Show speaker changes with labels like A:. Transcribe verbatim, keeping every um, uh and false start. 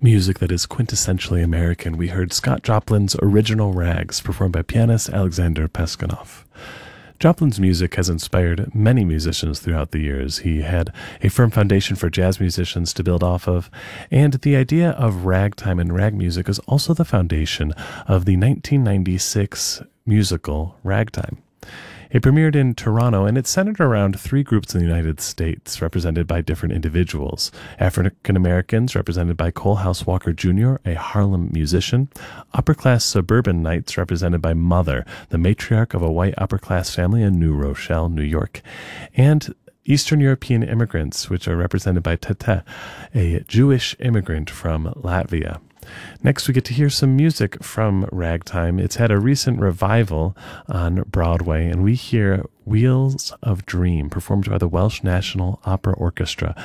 A: Music that is quintessentially American. We heard Scott Joplin's Original Rags, performed by pianist Alexander Peskanov. Joplin's music has inspired many musicians throughout the years. He had a firm foundation for jazz musicians to build off of, and the idea of ragtime and rag music is also the foundation of the nineteen ninety-six musical Ragtime. It premiered in Toronto, and it's centered around three groups in the United States, represented by different individuals. African Americans, represented by Colehouse Walker Junior, a Harlem musician. Upper-class suburban Knights, represented by Mother, the matriarch of a white upper-class family in New Rochelle, New York. And Eastern European immigrants, which are represented by Tete, a Jewish immigrant from Latvia. Next, we get to hear some music from Ragtime. It's had a recent revival on Broadway, and we hear Wheels of Dream, performed by the Welsh National Opera Orchestra.